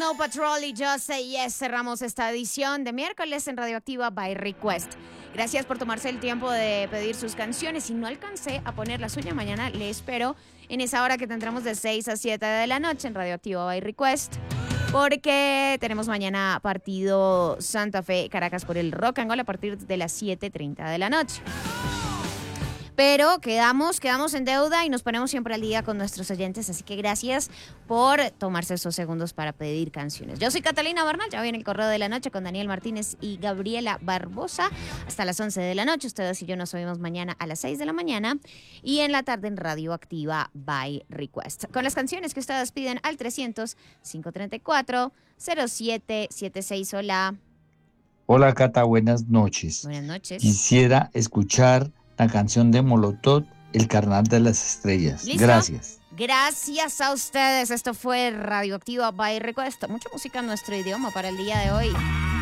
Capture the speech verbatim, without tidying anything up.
Snow Patrol y Just Say Yes. Cerramos esta edición de miércoles en Radioactiva by Request. Gracias por tomarse el tiempo de pedir sus canciones. Si no alcancé a poner la suya, mañana le espero en esa hora que tendremos de seis a siete de la noche en Radioactiva by Request. Porque tenemos mañana partido Santa Fe Caracas por el Rock and Roll a partir de las siete treinta de la noche. Pero quedamos, quedamos en deuda y nos ponemos siempre al día con nuestros oyentes, así que gracias por tomarse esos segundos para pedir canciones. Yo soy Catalina Bernal, ya viene el correo de la noche con Daniel Martínez y Gabriela Barbosa hasta las once de la noche. Ustedes y yo nos oímos mañana a las seis de la mañana y en la tarde en Radioactiva by Request. Con las canciones que ustedes piden al trescientos, cinco treinta y cuatro, cero siete setenta y seis. Hola. Hola Cata, buenas noches. Buenas noches. Quisiera escuchar la canción de Molotov, El Carnaval de las Estrellas. ¿Listo? Gracias. Gracias a ustedes. Esto fue Radioactiva by Request. Mucha música en nuestro idioma para el día de hoy.